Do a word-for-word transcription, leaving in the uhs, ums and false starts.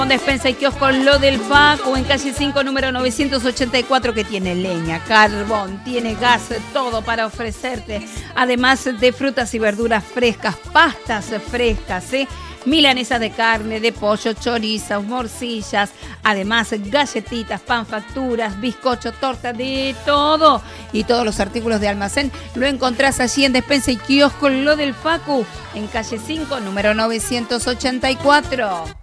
Despensa y kiosco Lo del Facu en calle cinco, número novecientos ochenta y cuatro, que tiene leña, carbón, tiene gas, todo para ofrecerte. Además de frutas y verduras frescas, pastas frescas, ¿eh? Milanesas de carne, de pollo, chorizos, morcillas, además galletitas, pan, facturas, bizcocho, torta, de todo. Y todos los artículos de almacén lo encontrás allí en Despensa y Kiosco Lo del Facu en calle cinco, número novecientos ochenta y cuatro.